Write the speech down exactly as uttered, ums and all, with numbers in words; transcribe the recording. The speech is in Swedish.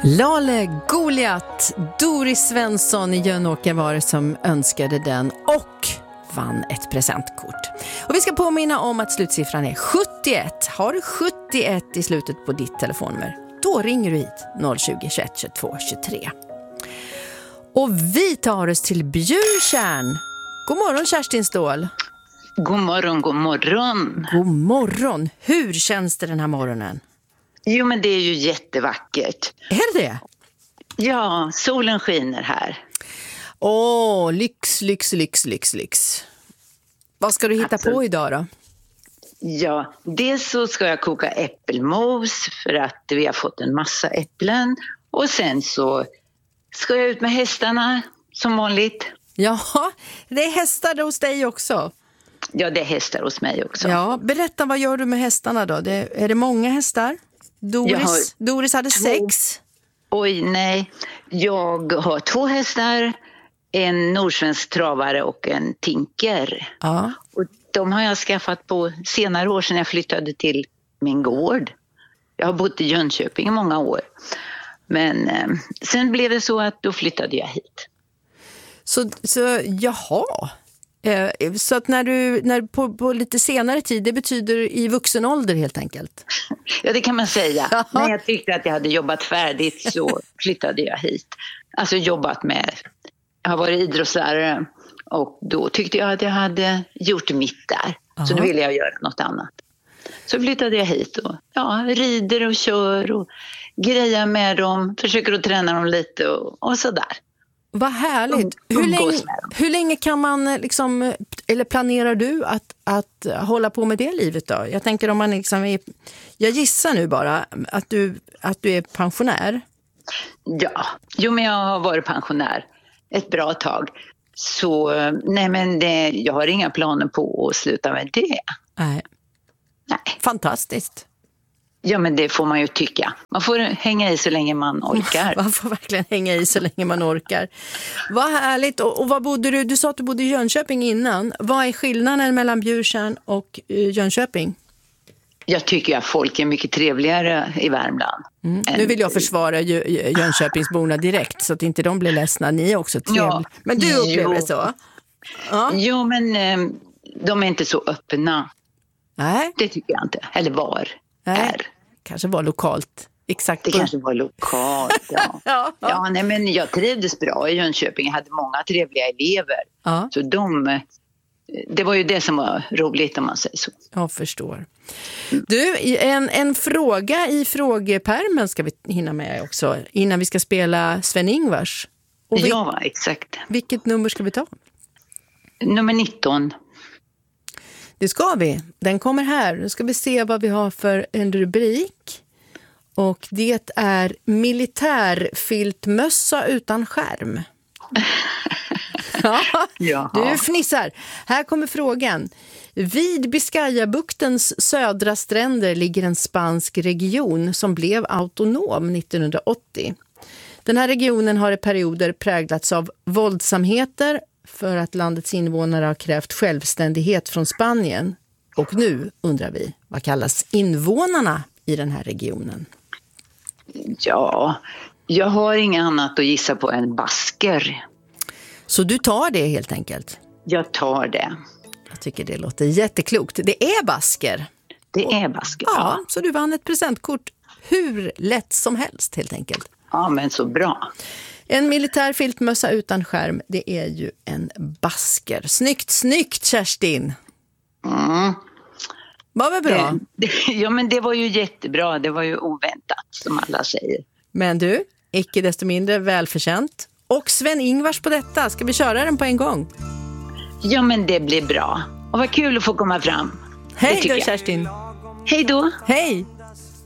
Lale Goliat, Doris Svensson i Jönåker var det som önskade den och vann ett presentkort. Och vi ska påminna om att slutsiffran är sjuttioett. Har du sjuttioett i slutet på ditt telefonnummer, då ringer du hit noll tjugo, tjugoett, tjugotvå, tjugotre. Och vi tar oss till Bjurtjärn. God morgon Kerstin Ståhl. God morgon, god morgon. God morgon. Hur känns det den här morgonen? Jo, men det är ju jättevackert. Är det? Ja, solen skiner här. Åh, lyx, lyx, lyx, lyx, lyx. Vad ska du hitta alltså, på idag då? Ja, dels så ska jag koka äppelmos för att vi har fått en massa äpplen. Och sen så ska jag ut med hästarna som vanligt. Ja, det är hästar hos dig också. Ja, det är hästar hos mig också. Ja, berätta, vad gör du med hästarna då? Det, är det många hästar? Doris, Doris hade två. sex. Oj, nej. Jag har två hästar, en nordsvensk travare och en tinker. Ja. Och de har jag skaffat på senare år sedan jag flyttade till min gård. Jag har bott i Jönköping i många år. Men eh, sen blev det så att då flyttade jag hit. Så, så jaha. Eh, så att när du, när på, på lite senare tid, det betyder i vuxen ålder helt enkelt? Ja, det kan man säga. När jag tyckte att jag hade jobbat färdigt så flyttade jag hit. Alltså jobbat med, jag har varit idrottslärare och då tyckte jag att jag hade gjort mitt där. Aha. Så då ville jag göra något annat. Så flyttade jag hit och ja, rider och kör och grejer med dem, försöker att träna dem lite och, och sådär. Vad härligt. Hur länge, hur länge kan man liksom, eller planerar du att, att hålla på med det livet då? Jag tänker om man liksom är, jag gissar nu bara att du, att du är pensionär. Ja, jo men jag har varit pensionär ett bra tag. Så nej men det, jag har inga planer på att sluta med det. Nej. Nej. Fantastiskt. Ja, men det får man ju tycka. Man får hänga i så länge man orkar. Man får verkligen hänga i så länge man orkar. Vad härligt. Och, och vad bodde du? Du sa att du bodde i Jönköping innan. Vad är skillnaden mellan Bjurtjärn och uh, Jönköping? Jag tycker att folk är mycket trevligare i Värmland. Mm. Nu vill jag försvara Jönköpingsborna direkt så att inte de blir ledsna. Ni är också trevliga. Ja, men du upplever det så? Ja. Jo, men eh, de är inte så öppna. Nej. Det tycker jag inte. Eller var. Nej, är. Kanske var lokalt. Exakt. Det kanske var lokalt, ja. ja, ja. ja nej, men jag trivdes bra i Jönköping. Jag hade många trevliga elever. Ja. Så de, det var ju det som var roligt om man säger så. Jag förstår. Du, en, en fråga i frågepärmen ska vi hinna med också. Innan vi ska spela Sven-Ingvars. Och vi, ja, exakt. Vilket nummer ska vi ta? Nummer nitton. Det ska vi. Den kommer här. Nu ska vi se vad vi har för en rubrik. Och det är militärfiltmössa utan skärm. Ja, du fnissar. Här kommer frågan. Vid Biscayabuktens södra stränder ligger en spansk region som blev autonom nittonhundraåttio. Den här regionen har i perioder präglats av våldsamheter för att landets invånare har krävt självständighet från Spanien. Och nu undrar vi, vad kallas invånarna i den här regionen? Ja, jag har inga annat att gissa på än basker. Så du tar det helt enkelt? Jag tar det. Jag tycker det låter jätteklokt. Det är basker. Det är basker, ja. ja. Så du vann ett presentkort hur lätt som helst helt enkelt. Ja, men så bra. En militär filtmössa utan skärm, det är ju en basker. Snyggt, snyggt Kerstin! Mm. Vad var bra? Det, det, ja, men det var ju jättebra. Det var ju oväntat, som alla säger. Men du, icke desto mindre välförtjänt. Och Sven-Ingvars på detta. Ska vi köra den på en gång? Ja, men det blir bra. Och vad kul att få komma fram. Hej då, Kerstin! Hej då! Hej!